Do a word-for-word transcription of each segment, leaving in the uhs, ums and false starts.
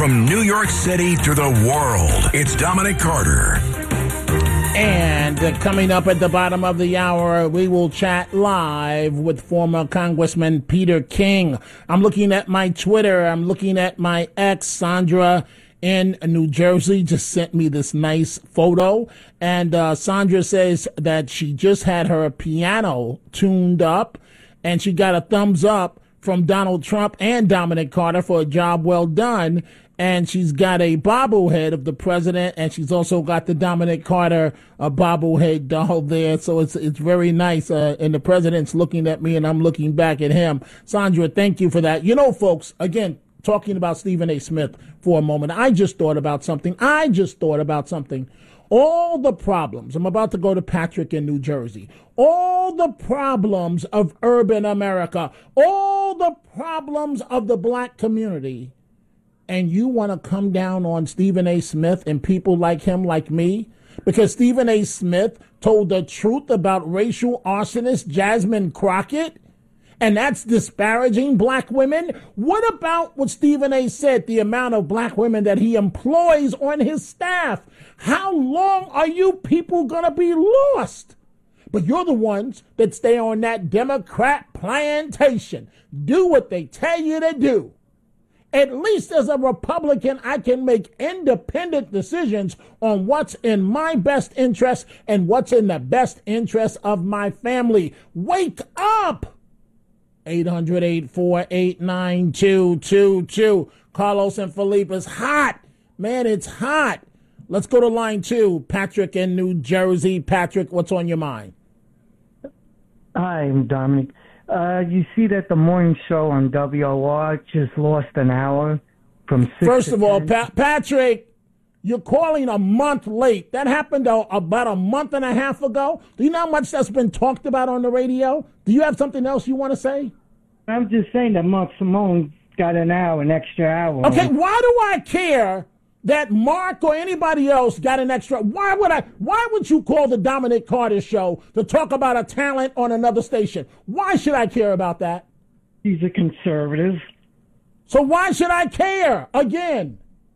From New York City to the world, it's Dominic Carter. And uh, coming up at the bottom of the hour, we will chat live with former Congressman Peter King. I'm looking at my Twitter. I'm looking at my ex, Sandra in New Jersey, just sent me this nice photo. And uh, Sandra says that she just had her piano tuned up, and she got a thumbs up from Donald Trump and Dominic Carter for a job well done. And she's got a bobblehead of the president, and she's also got the Dominic Carter uh, bobblehead doll there. So it's it's very nice. Uh, and the president's looking at me, and I'm looking back at him. Sandra, thank you for that. You know, folks, again, talking about Stephen A. Smith for a moment, I just thought about something. I just thought about something. All the problems, I'm about to go to Patrick in New Jersey, all the problems of urban America, all the problems of the black community, and you want to come down on Stephen A. Smith and people like him, like me? Because Stephen A. Smith told the truth about racial arsonist Jasmine Crockett, and that's disparaging black women? What about what Stephen A. said, the amount of black women that he employs on his staff? How long are you people going to be lost? But you're the ones that stay on that Democrat plantation. Do what they tell you to do. At least as a Republican, I can make independent decisions on what's in my best interest and what's in the best interest of my family. Wake up! eight hundred, eight four eight, nine two two two. Carlos and Felipe is hot. Man, it's hot. Let's go to line two. Patrick in New Jersey. Patrick, what's on your mind? Hi, I'm Dominic. Uh, you see that the morning show on W O R just lost an hour from six First to of all, ten? pa- Patrick, you're calling a month late. That happened uh, about a month and a half ago. Do you know how much that's been talked about on the radio? Do you have something else you want to say? I'm just saying that Mark Simone got an hour, an extra hour. Okay, why do I care that Mark or anybody else got an extra? Why would I? Why would you call the Dominic Carter show to talk about a talent on another station? Why should I care about that? He's a conservative. So why should I care again?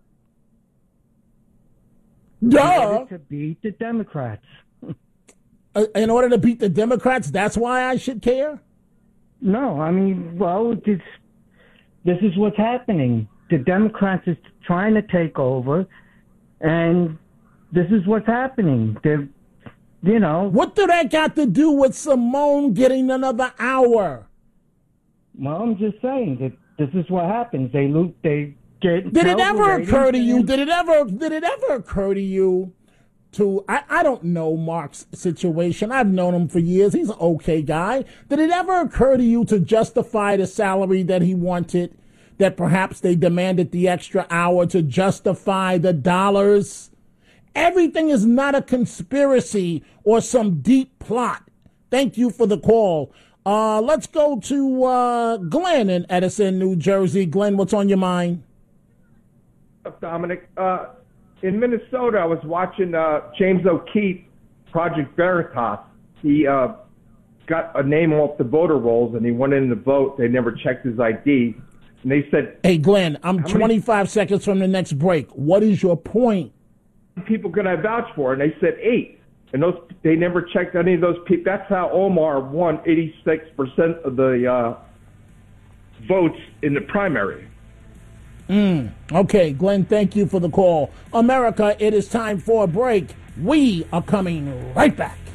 Duh. In order to beat the Democrats. Uh, in order to beat the Democrats, that's why I should care? No, I mean, well, this, this is what's happening. The Democrats is trying to take over, and this is what's happening. They're, you know. What do that got to do with Simone getting another hour? Well, I'm just saying that this is what happens. They loot, they get. Did it ever occur to you? And, Did it ever? Did it ever occur to you? To I, I don't know Mark's situation. I've known him for years. He's an okay guy. Did it ever occur to you to justify the salary that he wanted? That perhaps they demanded the extra hour to justify the dollars? Everything is not a conspiracy or some deep plot. Thank you for the call. Uh, let's go to uh, Glenn in Edison, New Jersey. Glenn, what's on your mind? Dominic, uh, in Minnesota, I was watching uh, James O'Keefe, Project Veritas. He uh, got a name off the voter rolls, and he went in to vote. They never checked his I D. And they said, hey, Glenn, I'm many- twenty-five seconds from the next break. What is your point? people can I vouch for? And they said eight. And those they never checked any of those people. That's how Omar won eighty-six percent of the uh, votes in the primary. Mm, okay, Glenn, thank you for the call. America, it is time for a break. We are coming right back.